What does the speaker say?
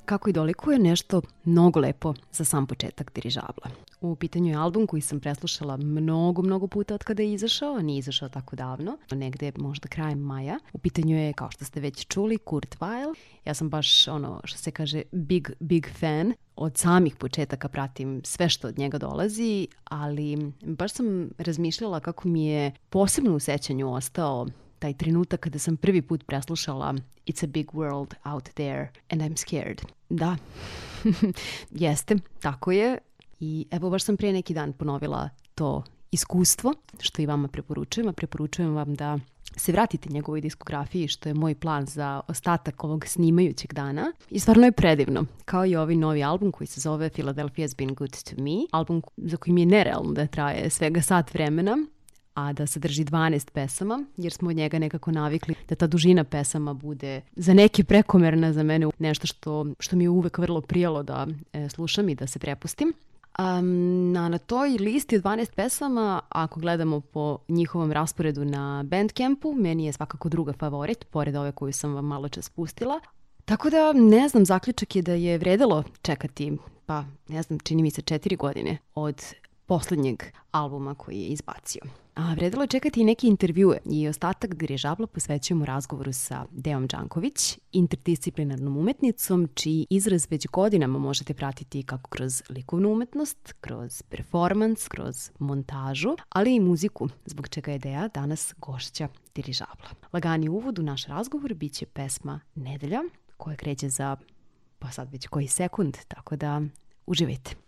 kako i dolikuje nešto mnogo lepo za sam početak dirižabla. U pitanju je album koji sam preslušala mnogo puta od kada je izašao, a nije izašao tako davno, negde možda krajem maja. U pitanju je, kao što ste već čuli, Kurt Weill. Ja sam baš, što se kaže, big fan. Od samih početaka pratim sve što od njega dolazi, ali baš sam razmišljala kako mi je posebno u sećanju ostao taj trenutak kada sam prvi put preslušala It's a big world out there and I'm scared. Da, jeste, tako je. I evo baš sam prije neki dan ponovila to iskustvo, što i vama preporučujem, a preporučujem vam da se vratite njegovoj diskografiji, što je moj plan za ostatak ovog snimajućeg dana. I stvarno je predivno, kao i ovaj novi album koji se zove Philadelphia's Been Good to Me, album za koji mi je nerealno da traje svega sat vremena, a da sadrži 12 pesama, jer smo od njega nekako navikli da ta dužina pesama bude za neke prekomerna, za mene nešto što mi je uvek vrlo prijalo da slušam i da se prepustim. Na toj listi od 12 pesama, ako gledamo po njihovom rasporedu na Bandcampu, meni je svakako druga favorit, pored ove koju sam vam malo čas pustila. Tako da, ne znam, zaključak je da je vredelo čekati, pa ne znam, čini mi se 4 godine od poslednjeg albuma koji je izbacio. A vredilo je čekati i neke intervjue i ostatak dirižabla posvećujemo razgovoru sa Deom Đanković, interdisciplinarnom umetnicom, čiji izraz već godinama možete pratiti kako kroz likovnu umetnost, kroz performans, kroz montažu, ali i muziku, zbog čega je Dea danas gošća dirižabla. Lagani uvod u naš razgovor bit će pesma Nedelja, koja kreće za, pa sad već koji sekund, tako da uživajte.